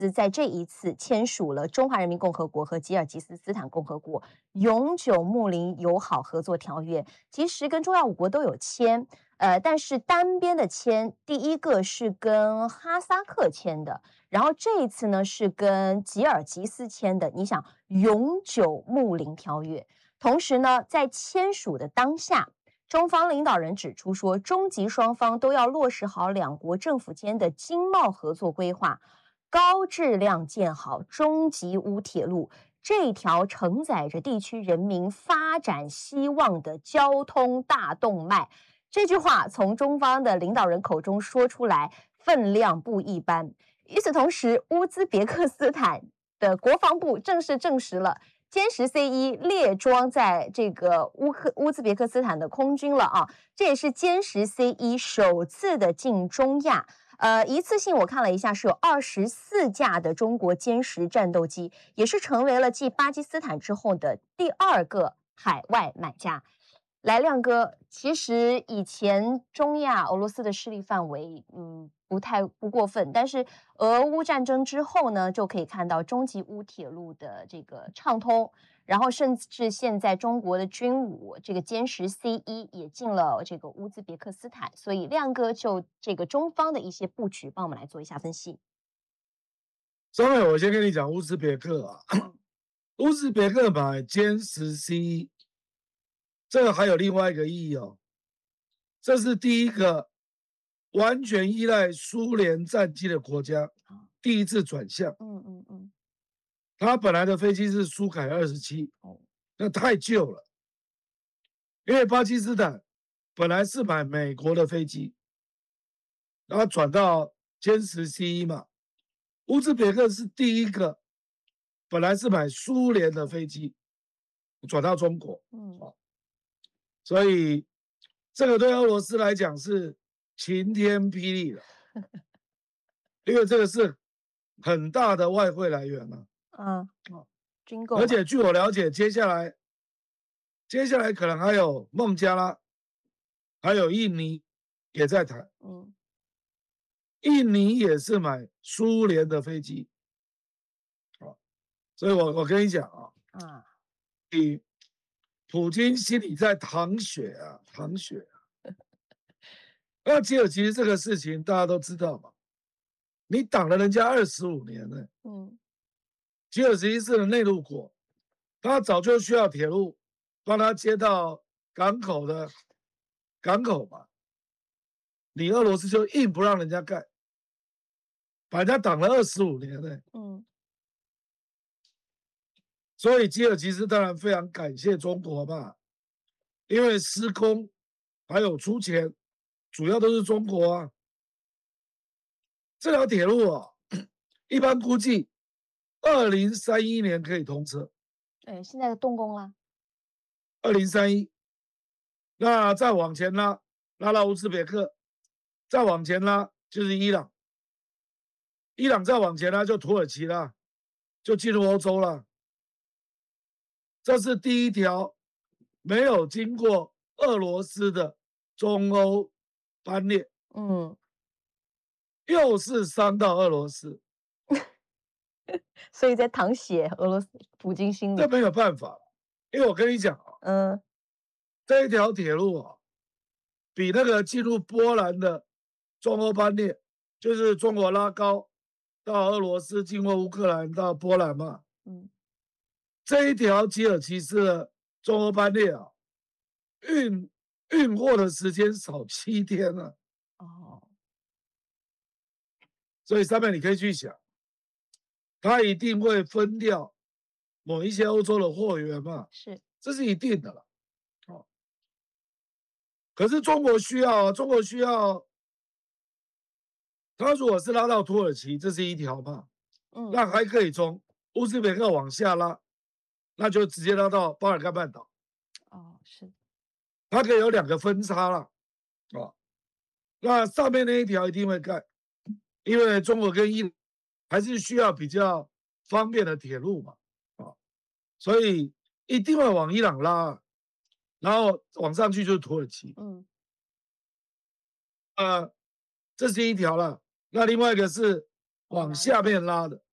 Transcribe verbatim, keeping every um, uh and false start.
在这一次签署了中华人民共和国和吉尔吉斯斯坦共和国永久睦邻友好合作条约。其实跟中亚五国都有签，呃，但是单边的签，第一个是跟哈萨克签的，然后这一次呢是跟吉尔吉斯签的。你想，永久睦邻条约，同时呢，在签署的当下，中方领导人指出说，中吉双方都要落实好两国政府间的经贸合作规划，高质量建好中吉乌铁路这条承载着地区人民发展希望的交通大动脉。这句话从中方的领导人口中说出来，分量不一般。与此同时，乌兹别克斯坦的国防部正式证实了歼十 C 一列装在这个乌克乌兹别克斯坦的空军了啊，这也是歼十 C 一首次的进中亚。呃，一次性我看了一下，是有二十四架的中国歼十战斗机，也是成为了继巴基斯坦之后的第二个海外买家。来，亮哥，其实以前中亚俄罗斯的势力范围，嗯，不太不过分，但是俄乌战争之后呢，就可以看到中吉乌铁路的这个畅通，然后甚至现在中国的军武这个歼十 C 一也进了这个乌兹别克斯坦，所以亮哥就这个中方的一些布局，帮我们来做一下分析。 张伟，我先跟你讲乌兹别克啊，乌兹别克买歼十 C 一。这个还有另外一个意义哦，这是第一个完全依赖苏联战机的国家第一次转向。 嗯嗯嗯， 它本来的飞机是苏凯二十七，那太旧了，因为巴基斯坦本来是买美国的飞机，然后转到歼十 C 一嘛。乌兹别克是第一个本来是买苏联的飞机，转到中国。嗯。所以，这个对俄罗斯来讲是晴天霹雳的，因为这个是很大的外汇来源嘛。 嗯，军购。 而且据我了解，接下来，接下来可能还有孟加拉，还有印尼也在谈。嗯，印尼也是买苏联的飞机。啊，所以我我跟你讲啊，啊，你。普京心里在淌血啊，淌血啊！那吉尔吉斯这个事情大家都知道嘛，你挡了人家二十五年了。嗯，吉尔吉斯的内陆国，他早就需要铁路帮他接到港口的港口嘛，你俄罗斯就硬不让人家盖，把人家挡了二十五年了。嗯。所以吉尔吉斯当然非常感谢中国嘛，因为施工还有出钱，主要都是中国啊。这条铁路啊，一般估计二零三一年可以通车。 对，现在动工了。 二零三一，那再往前拉，拉到乌兹别克，再往前拉就是伊朗，伊朗再往前拉就土耳其了，就进入欧洲了。这是第一条没有经过俄罗斯的中欧班列。嗯，又是伤到俄罗斯， 所以在淌血，俄罗斯普京心里。 这没有办法，因为我跟你讲啊，嗯，这一条铁路啊，比那个进入波兰的中欧班列，就是中国拉高到俄罗斯，经过乌克兰到波兰嘛。嗯。这一条吉尔吉斯的中欧班列啊，运运货的时间少七天了。哦，所以上面你可以去想，他一定会分掉某一些欧洲的货源嘛， 是， 这是一定的了。哦，可是中国需要啊，中国需要，他如果是拉到土耳其，这是一条嘛，嗯，那还可以从乌兹别克往下拉。那就直接拉到巴尔干半岛。 哦，是， 它可以有两个分叉了，啊，那上面那一条一定会盖，因为中国跟伊朗还是需要比较方便的铁路嘛，啊，所以一定会往伊朗拉，然后往上去就是土耳其。嗯，呃，这是一条了，那另外一个是往下面拉的，